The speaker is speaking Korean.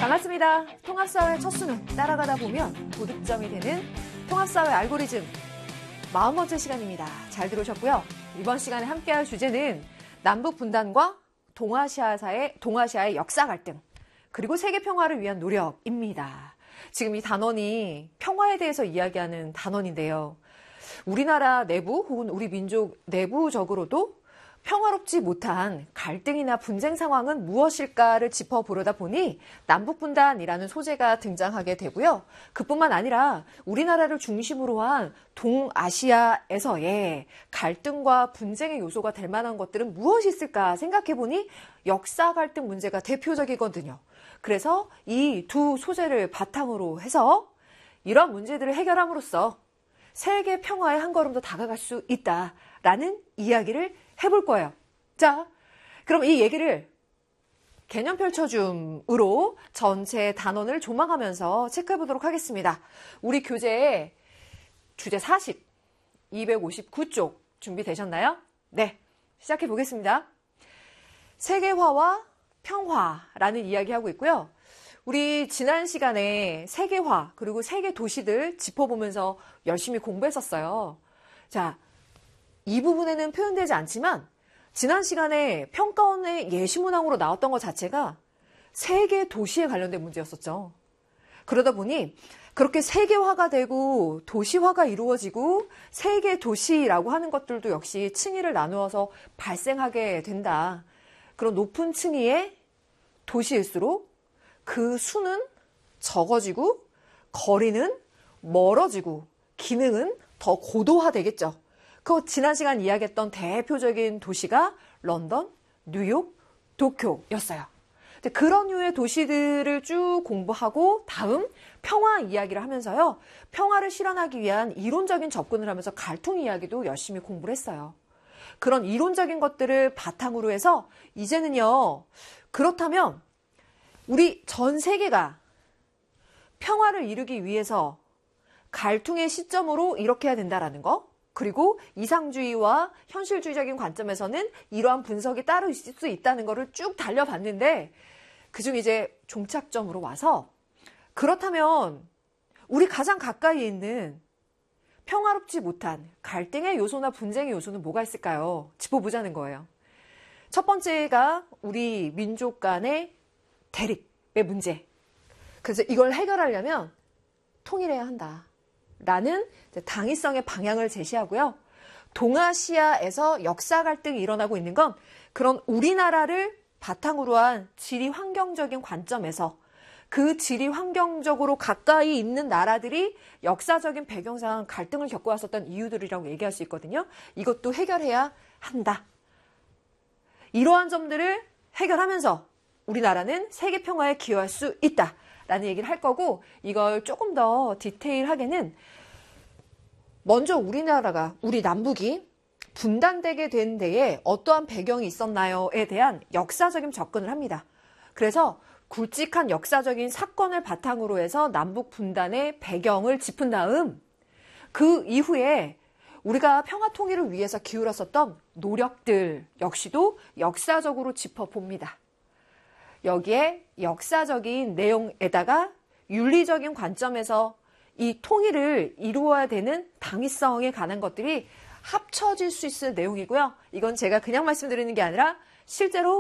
반갑습니다. 통합사회 첫 수능 따라가다 보면 도득점이 되는 통합사회 알고리즘 40번째 시간입니다. 잘 들으셨고요. 이번 시간에 함께할 주제는 남북 분단과 동아시아의 역사 갈등, 그리고 세계 평화를 위한 노력입니다. 지금 이 단원이 평화에 대해서 이야기하는 단원인데요. 우리나라 내부 혹은 우리 민족 내부적으로도 평화롭지 못한 갈등이나 분쟁 상황은 무엇일까를 짚어보려다 보니 남북분단이라는 소재가 등장하게 되고요. 그뿐만 아니라 우리나라를 중심으로 한 동아시아에서의 갈등과 분쟁의 요소가 될 만한 것들은 무엇이 있을까 생각해보니 역사 갈등 문제가 대표적이거든요. 그래서 이 두 소재를 바탕으로 해서 이런 문제들을 해결함으로써 세계 평화에 한 걸음 더 다가갈 수 있다라는 이야기를 해볼 거예요. 자, 그럼 이 얘기를 개념 펼쳐줌으로 전체 단원을 조망하면서 체크해 보도록 하겠습니다. 우리 교재의 주제 40, 259쪽 준비되셨나요? 네, 시작해 보겠습니다. 세계화와 평화라는 이야기하고 있고요. 우리 지난 시간에 세계화 그리고 세계 도시들 짚어보면서 열심히 공부했었어요. 자, 이 부분에는 표현되지 않지만 지난 시간에 평가원의 예시문항으로 나왔던 것 자체가 세계 도시에 관련된 문제였었죠. 그러다 보니 그렇게 세계화가 되고 도시화가 이루어지고 세계 도시라고 하는 것들도 역시 층위를 나누어서 발생하게 된다. 그런 높은 층위의 도시일수록 그 수는 적어지고 거리는 멀어지고 기능은 더 고도화되겠죠. 그 지난 시간 이야기했던 대표적인 도시가 런던, 뉴욕, 도쿄였어요. 그런 류의 도시들을 쭉 공부하고 다음 평화 이야기를 하면서요. 평화를 실현하기 위한 이론적인 접근을 하면서 갈등 이야기도 열심히 공부를 했어요. 그런 이론적인 것들을 바탕으로 해서 이제는요. 그렇다면 우리 전 세계가 평화를 이루기 위해서 갈등의 시점으로 이렇게 해야 된다라는 거, 그리고 이상주의와 현실주의적인 관점에서는 이러한 분석이 따로 있을 수 있다는 거를 쭉 달려봤는데 그중 이제 종착점으로 와서 그렇다면 우리 가장 가까이에 있는 평화롭지 못한 갈등의 요소나 분쟁의 요소는 뭐가 있을까요? 짚어보자는 거예요. 첫 번째가 우리 민족 간의 대립의 문제. 그래서 이걸 해결하려면 통일해야 한다. 라는 당위성의 방향을 제시하고요. 동아시아에서 역사 갈등이 일어나고 있는 건 그런 우리나라를 바탕으로 한 지리 환경적인 관점에서 그 지리 환경적으로 가까이 있는 나라들이 역사적인 배경상 갈등을 겪어왔었던 이유들이라고 얘기할 수 있거든요. 이것도 해결해야 한다. 이러한 점들을 해결하면서 우리나라는 세계 평화에 기여할 수 있다. 라는 얘기를 할 거고 이걸 조금 더 디테일하게는 먼저 우리 남북이 분단되게 된 데에 어떠한 배경이 있었나요에 대한 역사적인 접근을 합니다. 그래서 굵직한 역사적인 사건을 바탕으로 해서 남북 분단의 배경을 짚은 다음 그 이후에 우리가 평화 통일을 위해서 기울였었던 노력들 역시도 역사적으로 짚어봅니다. 여기에 역사적인 내용에다가 윤리적인 관점에서 이 통일을 이루어야 되는 당위성에 관한 것들이 합쳐질 수 있을 내용이고요. 이건 제가 그냥 말씀드리는 게 아니라 실제로